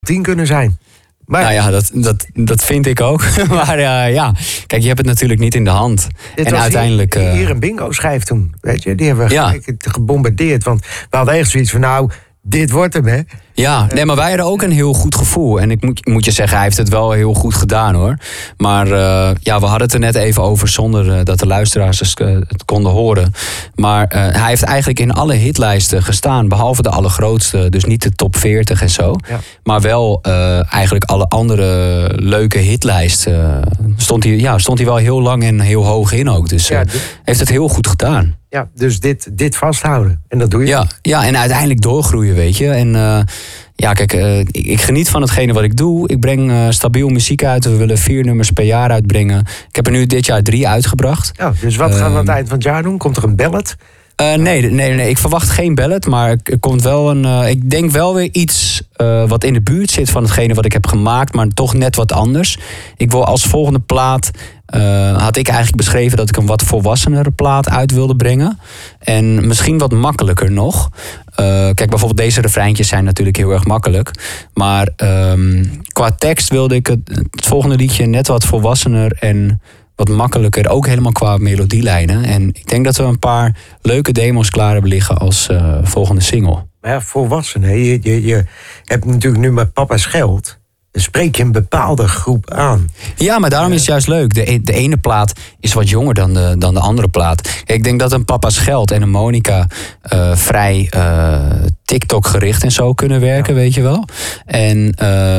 10 kunnen zijn. Maar nou ja, dat vind ik ook. Maar kijk, je hebt het natuurlijk niet in de hand. En uiteindelijk... Hier een bingo-schijf toen, weet je. Die hebben we gelijk gebombardeerd. Want we hadden echt zoiets van, nou, dit wordt hem, hè. Ja, nee, maar wij hadden ook een heel goed gevoel. En ik moet je zeggen, hij heeft het wel heel goed gedaan, hoor. Maar we hadden het er net even over zonder dat de luisteraars het konden horen. Maar hij heeft eigenlijk in alle hitlijsten gestaan, behalve de allergrootste. Dus niet de top 40 en zo. Ja. Maar wel eigenlijk alle andere leuke hitlijsten stond hij wel heel lang en heel hoog in ook. Dus heeft het heel goed gedaan. Ja, dus dit vasthouden. En dat doe je. Ja, en uiteindelijk doorgroeien, weet je. En kijk, ik geniet van hetgene wat ik doe. Ik breng stabiel muziek uit. We willen 4 nummers per jaar uitbrengen. Ik heb er nu dit jaar 3 uitgebracht. Ja, dus wat gaan we aan het eind van het jaar doen? Komt er een ballad? Nee. Ik verwacht geen ballad. Maar er komt wel ik denk wel weer iets wat in de buurt zit van hetgene wat ik heb gemaakt. Maar toch net wat anders. Ik wil als volgende plaat... had ik eigenlijk beschreven dat ik een wat volwassenere plaat uit wilde brengen. En misschien wat makkelijker nog. Kijk, bijvoorbeeld deze refreintjes zijn natuurlijk heel erg makkelijk. Maar qua tekst wilde ik het volgende liedje net wat volwassener en wat makkelijker. Ook helemaal qua melodielijnen. En ik denk dat we een paar leuke demo's klaar hebben liggen als volgende single. Maar ja, volwassenen. Je hebt natuurlijk nu met Papa's Geld... Dan spreek je een bepaalde groep aan. Ja, maar daarom is het juist leuk. De ene plaat is wat jonger dan de andere plaat. Kijk, ik denk dat een Papa's Geld en een Monica vrij TikTok gericht en zo kunnen werken, weet je wel. En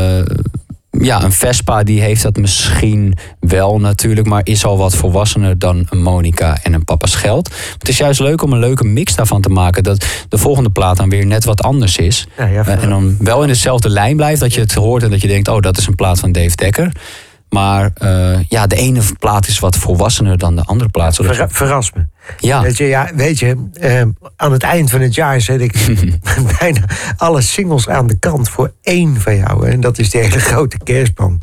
een Vespa die heeft dat misschien wel natuurlijk, maar is al wat volwassener dan een Monica en een Papa's Geld. Het is juist leuk om een leuke mix daarvan te maken, dat de volgende plaat dan weer net wat anders is. En dan wel in dezelfde lijn blijft, dat je het hoort en dat je denkt, oh, dat is een plaat van Dave Dekker. Maar de ene plaat is wat volwassener dan de andere plaat. Verras me. Ja. Weet je, aan het eind van het jaar zet ik bijna alle singles aan de kant voor 1 van jou. En dat is die hele grote kerstboom.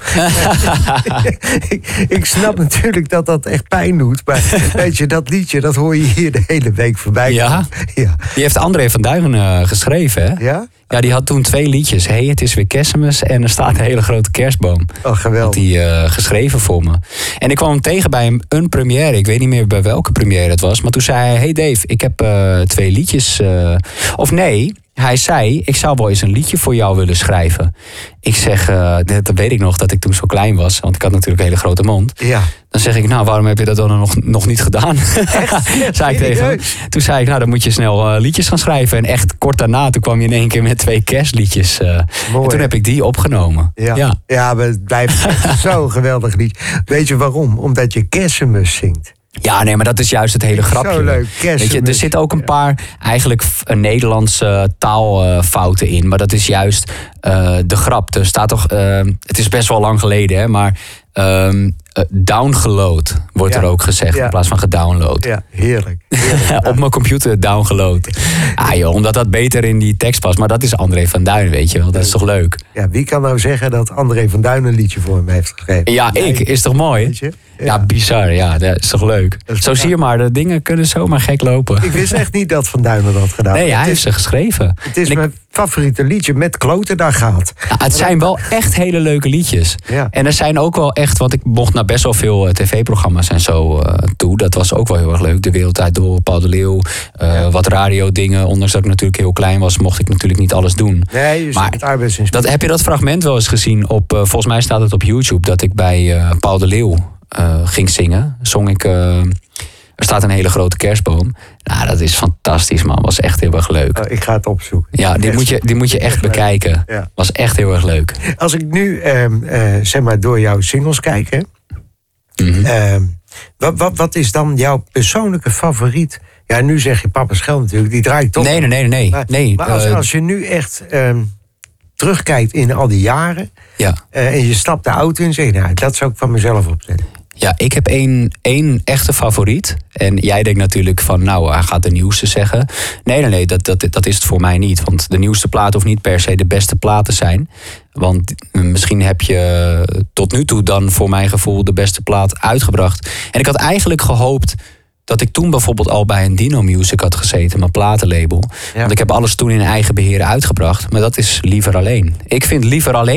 ik snap natuurlijk dat dat echt pijn doet. Maar weet je, dat liedje, dat hoor je hier de hele week voorbij. Ja? Die heeft André van Duiven geschreven, hè? Ja? Ja, die had toen 2 liedjes. Hey, het is weer Kerstmis en er staat een hele grote kerstboom. Oh, geweldig. Had hij geschreven voor me. En ik kwam hem tegen bij een première. Ik weet niet meer bij welke première het was. Maar toen zei hij, hey Dave, ik heb 2 liedjes. Of nee, hij zei, ik zou wel eens een liedje voor jou willen schrijven. Ik zeg, dat weet ik nog, dat ik toen zo klein was. Want ik had natuurlijk een hele grote mond. Ja. Dan zeg ik, nou, waarom heb je dat dan nog niet gedaan? Zei ik tegen hem. Toen zei ik, nou, dan moet je snel liedjes gaan schrijven. En echt kort daarna, toen kwam je in één keer met 2 kerstliedjes. En toen heb ik die opgenomen. Ja, maar het blijft zo'n geweldig lied. Weet je waarom? Omdat je Kerstmis zingt. Ja, nee, maar dat is juist het hele grapje. Zo leuk, weet je, er zitten ook een paar eigenlijk Nederlandse taalfouten in. Maar dat is juist de grap. Er staat toch, het is best wel lang geleden, hè, maar downgeload wordt er ook gezegd in plaats van gedownload. Ja, heerlijk. Op mijn computer downgeload. Joh, omdat dat beter in die tekst past. Maar dat is André van Duin, weet je wel. Dat is toch leuk? Ja, wie kan nou zeggen dat André van Duin een liedje voor hem heeft geschreven? Ja, is toch mooi? Ja, bizar. Ja, dat is toch leuk? Zo zie je maar, de dingen kunnen zomaar gek lopen. Ik wist echt niet dat Van Duinen dat gedaan. Nee, hij heeft ze geschreven. Het is mijn favoriete liedje, Met kloten daar gaat. Ja, het zijn wel echt hele leuke liedjes. Ja. En er zijn ook wel echt, want ik mocht naar best wel veel tv-programma's en zo toe. Dat was ook wel heel erg leuk. De Wereldtijd Door, Paul de Leeuw, wat radiodingen. Ondanks dat ik natuurlijk heel klein was, mocht ik natuurlijk niet alles doen. Nee, maar heb je dat fragment wel eens gezien? Volgens mij staat het op YouTube, dat ik bij Paul de Leeuw ging zingen. Zong ik... Er staat een hele grote kerstboom. Nou, dat is fantastisch, man. Was echt heel erg leuk. Ik ga het opzoeken. Ja, die moet je echt bekijken. Ja. Was echt heel erg leuk. Als ik nu, zeg maar, door jouw singles kijk, hè, wat is dan jouw persoonlijke favoriet? Ja, nu zeg je Papa's Geld natuurlijk. Die draait toch. Nee. Maar als je nu echt terugkijkt in al die jaren. Ja. En je stapt de auto in en zegt, nou, dat zou ik van mezelf opzetten. Ja, ik heb één echte favoriet. En jij denkt natuurlijk van, nou, hij gaat de nieuwste zeggen. Nee, dat is het voor mij niet. Want de nieuwste platen hoeft niet per se de beste platen zijn. Want misschien heb je tot nu toe dan voor mijn gevoel de beste plaat uitgebracht. En ik had eigenlijk gehoopt dat ik toen bijvoorbeeld al bij een Dino Music had gezeten, mijn platenlabel. Ja. Want ik heb alles toen in eigen beheer uitgebracht. Maar dat is Liever Alleen. Ik vind Liever Alleen